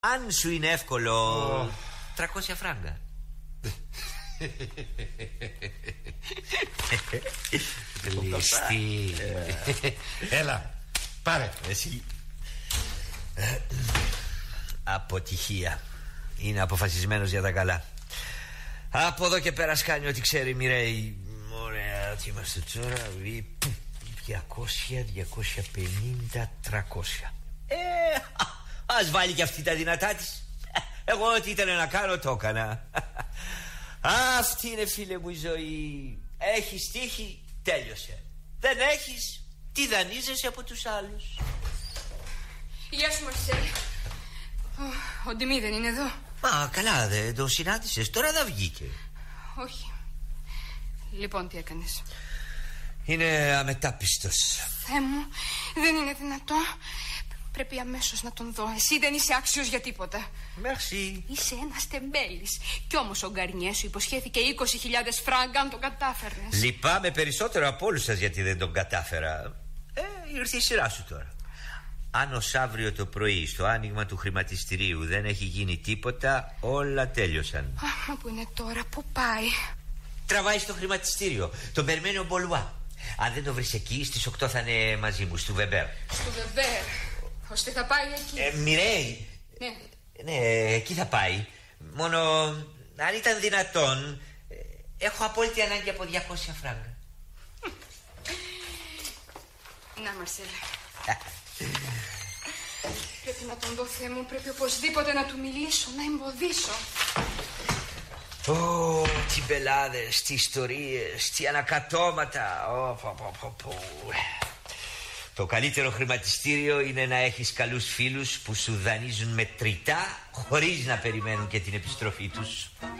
Αν σου είναι εύκολο, 300 φράγκα. Ληστή. Έλα, πάρε. Εσύ. Αποτυχία. Είναι αποφασισμένος για τα καλά. Από εδώ και πέρα σκάνει ό,τι ξέρει, Μιρέη. Ωραία, τι είμαστε τώρα? 200, 250, 300. Ας βάλει και αυτή τα δυνατά της. Εγώ ό,τι ήταν να κάνω το έκανα. Αυτή είναι, φίλε μου, η ζωή. Έχεις τύχη, τέλειωσε. Δεν έχεις, τι δανείζεσαι από τους άλλους. Γεια σου, Μαρσέλ. Ο Ντιμή δεν είναι εδώ? Μα καλά, δεν τον συνάντησες? Τώρα δεν βγήκε. Όχι. Λοιπόν, τι έκανες? Είναι αμετάπιστος. Θεέ μου, δεν είναι δυνατό. Πρέπει αμέσως να τον δω. Εσύ δεν είσαι άξιος για τίποτα. Merci. Είσαι ένας τεμπέλης. Κι όμως ο Γκαρνιέ σου υποσχέθηκε 20.000 φράγκα αν τον κατάφερνες. Λυπάμαι περισσότερο από όλους σας γιατί δεν τον κατάφερα. Ήρθε η σειρά σου τώρα. Αν ως αύριο το πρωί στο άνοιγμα του χρηματιστηρίου δεν έχει γίνει τίποτα, όλα τέλειωσαν. Μα πού είναι τώρα, πού πάει? Τραβάει στο χρηματιστήριο. Τον περιμένει ο Μπολουά. Αν δεν το βρεις εκεί, στις 8 θα είναι μαζί μου, στο Βεμπέρ. Στο Βεμπέρ, ώστε θα πάει εκεί. Μιρέη. Ναι, εκεί θα πάει. Μόνο αν ήταν δυνατόν, έχω απόλυτη ανάγκη από 200 φράγκα. Να, Μαρσέλ. Πρέπει να τον δω, Θεέ μου. Πρέπει οπωσδήποτε να του μιλήσω, να εμποδίσω. Τι μπελάδες, τι ιστορίες, τι ανακατώματα. Το καλύτερο χρηματιστήριο είναι να έχεις καλούς φίλους που σου δανείζουν μετρητά, χωρίς να περιμένουν και την επιστροφή τους.